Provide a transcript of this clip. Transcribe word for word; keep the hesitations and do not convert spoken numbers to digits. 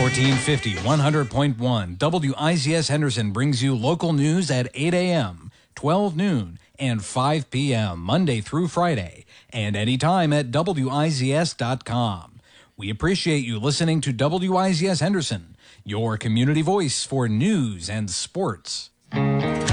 fourteen fifty, one hundred point one W I Z S Henderson brings you local news at eight a.m., twelve noon, and five p.m. Monday through Friday, and anytime at W I Z S dot com. We appreciate you listening to W I Z S Henderson, your community voice for news and sports.